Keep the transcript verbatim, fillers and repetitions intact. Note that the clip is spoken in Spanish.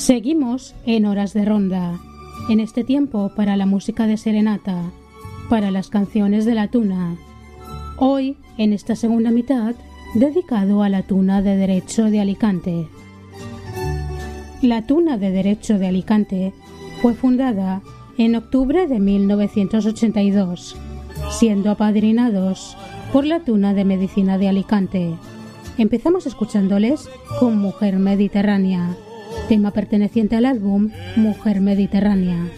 Seguimos en Horas de Ronda, en este tiempo para la música de serenata, para las canciones de la tuna. Hoy, en esta segunda mitad, dedicado a la Tuna de Derecho de Alicante. La Tuna de Derecho de Alicante fue fundada en octubre de mil novecientos ochenta y dos, siendo apadrinados por la Tuna de Medicina de Alicante. Empezamos escuchándoles con Mujer Mediterránea, tema perteneciente al álbum Mujer Mediterránea.